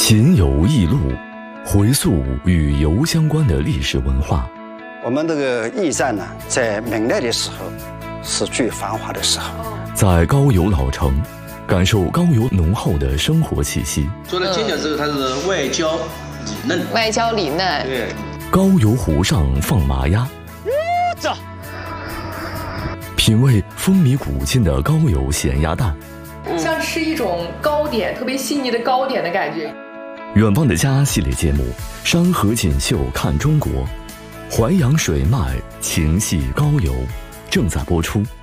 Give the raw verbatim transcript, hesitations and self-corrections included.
秦游异录，回溯与游相关的历史文化。 我们这个驿站呢，在明代的时候是最繁华的时候。 在高邮老城，感受高邮浓厚的生活气息。 做了煎饺之后，它是外焦里嫩。 外焦里嫩。 对。 高邮湖上放麻鸭。这。品味风靡古今的高邮咸鸭蛋。 像吃一种糕点，特别细腻的糕点的感觉。 远方的家系列节目《山河锦绣看中国》，淮扬水脉情系高邮，正在播出。